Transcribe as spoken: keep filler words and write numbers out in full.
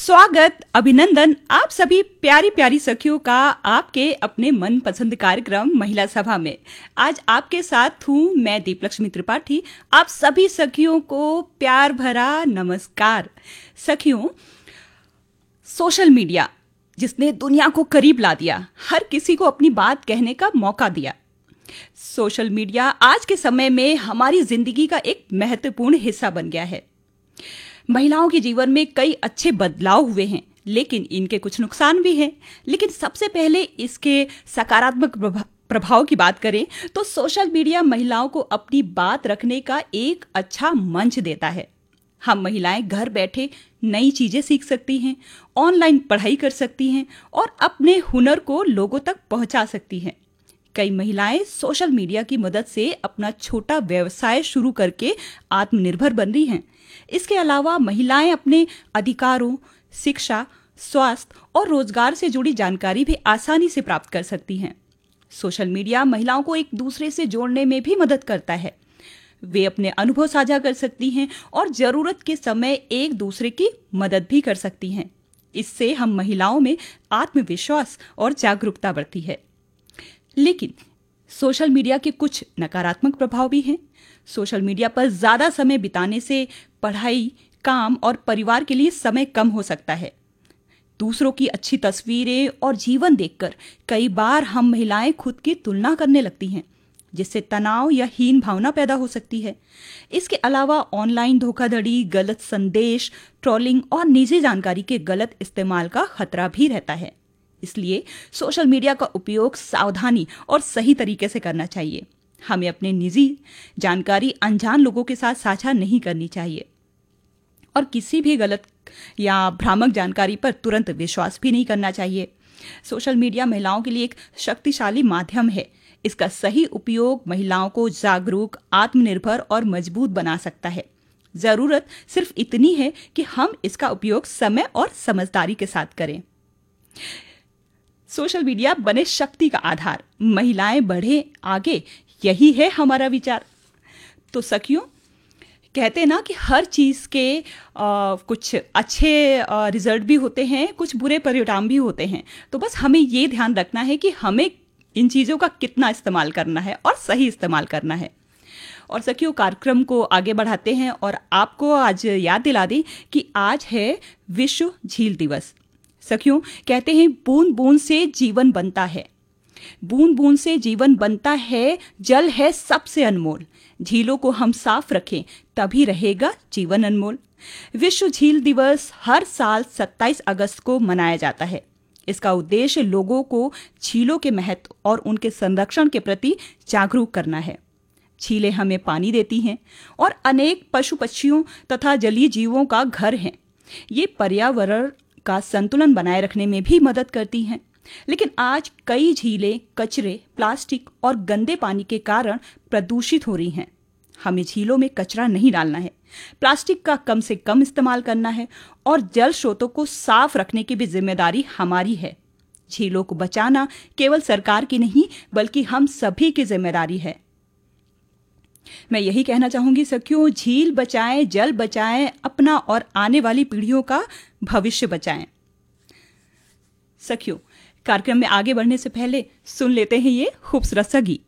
स्वागत, अभिनंदन आप सभी प्यारी प्यारी सखियों का आपके अपने मन पसंद कार्यक्रम महिला सभा में। आज आपके साथ हूँ मैं दीपलक्ष्मी त्रिपाठी। आप सभी सखियों को प्यार भरा नमस्कार। सखियों, सोशल मीडिया जिसने दुनिया को करीब ला दिया, हर किसी को अपनी बात कहने का मौका दिया। सोशल मीडिया आज के समय में हमारी जिंदगी का एक महत्वपूर्ण हिस्सा बन गया है। महिलाओं के जीवन में कई अच्छे बदलाव हुए हैं, लेकिन इनके कुछ नुकसान भी हैं। लेकिन सबसे पहले इसके सकारात्मक प्रभाव की बात करें तो सोशल मीडिया महिलाओं को अपनी बात रखने का एक अच्छा मंच देता है। हम महिलाएं घर बैठे नई चीजें सीख सकती हैं, ऑनलाइन पढ़ाई कर सकती हैं और अपने हुनर को लोगों तक पहुंचा सकती हैं। कई महिलाएं सोशल मीडिया की मदद से अपना छोटा व्यवसाय शुरू करके आत्मनिर्भर बन रही हैं। इसके अलावा महिलाएं अपने अधिकारों, शिक्षा, स्वास्थ्य और रोजगार से जुड़ी जानकारी भी आसानी से प्राप्त कर सकती हैं। सोशल मीडिया महिलाओं को एक दूसरे से जोड़ने में भी मदद करता है। वे अपने अनुभव साझा कर सकती हैं और जरूरत के समय एक दूसरे की मदद भी कर सकती हैं। इससे हम महिलाओं में आत्मविश्वास और जागरूकता बढ़ती है। लेकिन सोशल मीडिया के कुछ नकारात्मक प्रभाव भी हैं। सोशल मीडिया पर ज्यादा समय बिताने से पढ़ाई, काम और परिवार के लिए समय कम हो सकता है। दूसरों की अच्छी तस्वीरें और जीवन देखकर कई बार हम महिलाएं खुद की तुलना करने लगती हैं, जिससे तनाव या हीन भावना पैदा हो सकती है। इसके अलावा ऑनलाइन धोखाधड़ी, गलत संदेश, ट्रोलिंग और निजी जानकारी के गलत इस्तेमाल का खतरा भी रहता है। इसलिए सोशल मीडिया का उपयोग सावधानी और सही तरीके से करना चाहिए। हमें अपने निजी जानकारी अनजान लोगों के साथ साझा नहीं करनी चाहिए और किसी भी गलत या भ्रामक जानकारी पर तुरंत विश्वास भी नहीं करना चाहिए। सोशल मीडिया महिलाओं के लिए एक शक्तिशाली माध्यम है। इसका सही उपयोग महिलाओं को जागरूक, आत्मनिर्भर और मजबूत बना सकता है। जरूरत सिर्फ इतनी है कि हम इसका उपयोग समय और समझदारी के साथ करें। सोशल मीडिया बने शक्ति का आधार, महिलाएं बढ़े आगे, यही है हमारा विचार। तो सखियों, कहते हैं ना कि हर चीज़ के आ, कुछ अच्छे आ, रिजल्ट भी होते हैं, कुछ बुरे परिणाम भी होते हैं। तो बस हमें ये ध्यान रखना है कि हमें इन चीज़ों का कितना इस्तेमाल करना है और सही इस्तेमाल करना है। और सखियों, कार्यक्रम को आगे बढ़ाते हैं और आपको आज याद दिला दें कि आज है विश्व झील दिवस। सखियों, कहते हैं बूंद बूंद से जीवन बनता है, बूंद बूंद से जीवन बनता है, जल है सबसे अनमोल। झीलों को हम साफ रखें तभी रहेगा जीवन अनमोल। विश्व झील दिवस हर साल सत्ताईस अगस्त को मनाया जाता है। इसका उद्देश्य लोगों को झीलों के महत्व और उनके संरक्षण के प्रति जागरूक करना है। झीलें हमें पानी देती हैं और अनेक पशु पक्षियों तथा जलीय जीवों का घर हैं। ये पर्यावरण का संतुलन बनाए रखने में भी मदद करती हैं। लेकिन आज कई झीलें कचरे, प्लास्टिक और गंदे पानी के कारण प्रदूषित हो रही हैं। हमें झीलों में कचरा नहीं डालना है, प्लास्टिक का कम से कम इस्तेमाल करना है और जल स्रोतों को साफ रखने की भी जिम्मेदारी हमारी है। झीलों को बचाना केवल सरकार की नहीं, बल्कि हम सभी की जिम्मेदारी है। मैं यही कहना चाहूंगी सखियों, झील बचाएं, जल बचाएं, अपना और आने वाली पीढ़ियों का भविष्य बचाएं। सखियों, कार्यक्रम में आगे बढ़ने से पहले सुन लेते हैं ये खूबसूरत सा गीत।